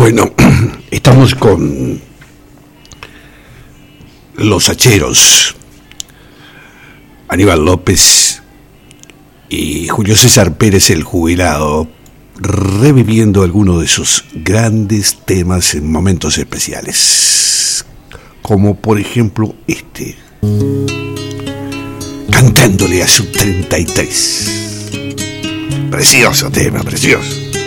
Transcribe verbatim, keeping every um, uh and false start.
Bueno, estamos con los hacheros, Aníbal López y Julio César Pérez el jubilado, reviviendo algunos de sus grandes temas en momentos especiales, como por ejemplo este, cantándole a su treinta y tres. Precioso tema, precioso.